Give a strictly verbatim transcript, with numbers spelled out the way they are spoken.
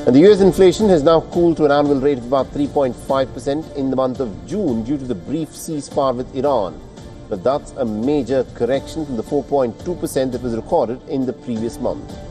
And the U S inflation has now cooled to an annual rate of about three point five percent in the month of June due to the brief ceasefire with Iran. But that's a major correction from the four point two percent that was recorded in the previous month.